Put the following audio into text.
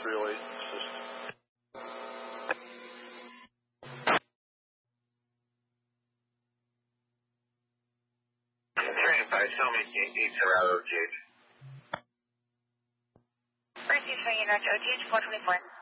really. It's just... Tell me needs are out of OGH. First, you swinging out to OGH 424.